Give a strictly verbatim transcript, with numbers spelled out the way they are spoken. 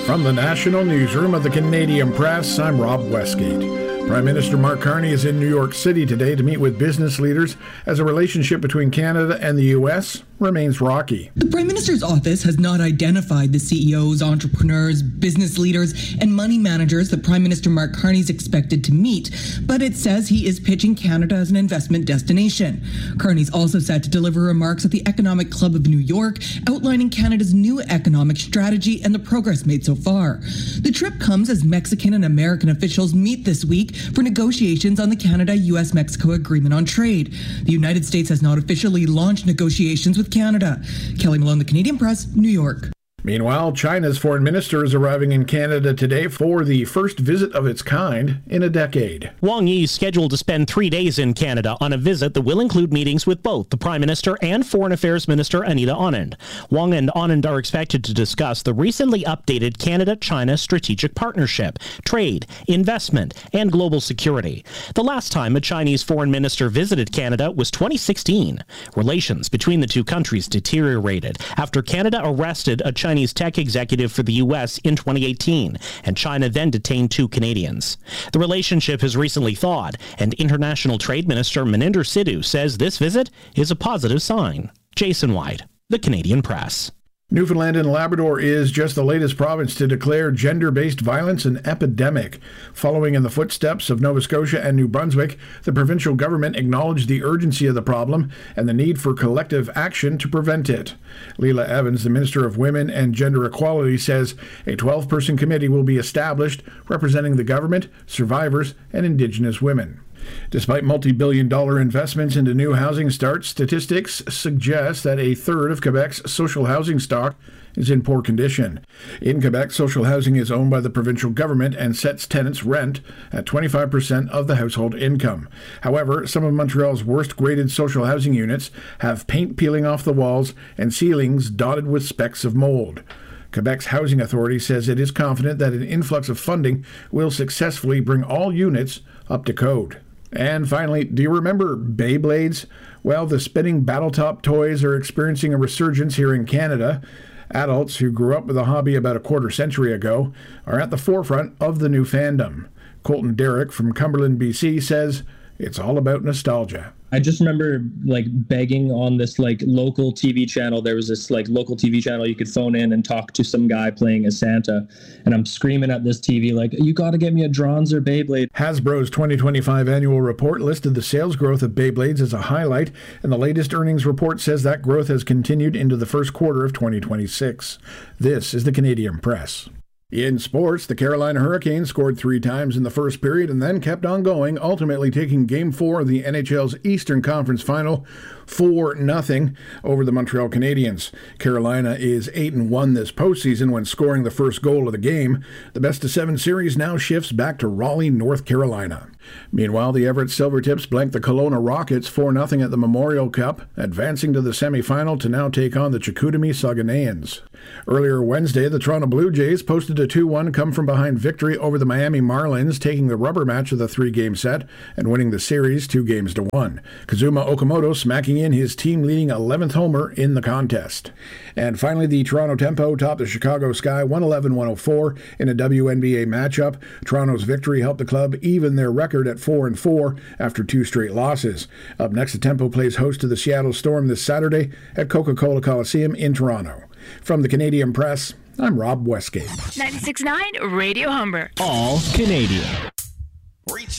From the National Newsroom of the Canadian Press, I'm Rob Westgate. Prime Minister Mark Carney is in New York City today to meet with business leaders as a relationship between Canada and the U S remains rocky. The Prime Minister's office has not identified the C E Os, entrepreneurs, business leaders, and money managers that Prime Minister Mark Carney is expected to meet, but it says he is pitching Canada as an investment destination. Carney's also set to deliver remarks at the Economic Club of New York, outlining Canada's new economic strategy and the progress made so far. The trip comes as Mexican and American officials meet this week for negotiations on the Canada-U S Mexico Agreement on Trade. The United States has not officially launched negotiations with Canada. Kelly Malone, The Canadian Press, New York. Meanwhile, China's foreign minister is arriving in Canada today for the first visit of its kind in a decade. Wang Yi is scheduled to spend three days in Canada on a visit that will include meetings with both the Prime Minister and Foreign Affairs Minister Anita Anand. Wang and Anand are expected to discuss the recently updated Canada-China Strategic Partnership, trade, investment, and global security. The last time a Chinese foreign minister visited Canada was twenty sixteen. Relations between the two countries deteriorated after Canada arrested a Chinese Chinese tech executive for the U S in twenty eighteen, and China then detained two Canadians. The relationship has recently thawed, and International Trade Minister Maninder Sidhu says this visit is a positive sign. Jason White, The Canadian Press. Newfoundland and Labrador is just the latest province to declare gender-based violence an epidemic. Following in the footsteps of Nova Scotia and New Brunswick, the provincial government acknowledged the urgency of the problem and the need for collective action to prevent it. Leela Evans, the Minister of Women and Gender Equality, says a twelve-person committee will be established representing the government, survivors, and Indigenous women. Despite multi-billion dollar investments into new housing starts, statistics suggest that a third of Quebec's social housing stock is in poor condition. In Quebec, social housing is owned by the provincial government and sets tenants' rent at twenty-five percent of the household income. However, some of Montreal's worst-graded social housing units have paint peeling off the walls and ceilings dotted with specks of mold. Quebec's Housing Authority says it is confident that an influx of funding will successfully bring all units up to code. And finally, do you remember Beyblades? Well, the spinning Battletop toys are experiencing a resurgence here in Canada. Adults who grew up with the hobby about a quarter century ago are at the forefront of the new fandom. Colton Derrick from Cumberland, B C says it's all about nostalgia. I just remember like begging on this like local T V channel. There was this like local T V channel you could phone in and talk to some guy playing as Santa. And I'm screaming at this T V like, you got to get me a Drons or Beyblade. Hasbro's twenty twenty-five annual report listed the sales growth of Beyblades as a highlight, and the latest earnings report says that growth has continued into the first quarter of twenty twenty-six. This is the Canadian Press. In sports, the Carolina Hurricanes scored three times in the first period and then kept on going, ultimately taking Game four of the N H L's Eastern Conference Final four nothing over the Montreal Canadiens. Carolina is eight and one this postseason when scoring the first goal of the game. The best-of-seven series now shifts back to Raleigh, North Carolina. Meanwhile, the Everett Silvertips blanked the Kelowna Rockets four nothing at the Memorial Cup, advancing to the semifinal to now take on the Chicoutimi Saguenayans. Earlier Wednesday, the Toronto Blue Jays posted a two one come-from-behind victory over the Miami Marlins, taking the rubber match of the three-game set and winning the series two games to one. Kazuma Okamoto smacking in his team-leading eleventh homer in the contest. And finally, the Toronto Tempo topped the Chicago Sky one eleven to one oh four in a W N B A matchup. Toronto's victory helped the club even their record at four and four after two straight losses. Up next, the Tempo plays host to the Seattle Storm this Saturday at Coca-Cola Coliseum in Toronto. From the Canadian Press, I'm Rob Westgate. ninety-six point nine Radio Humber. All Canadian.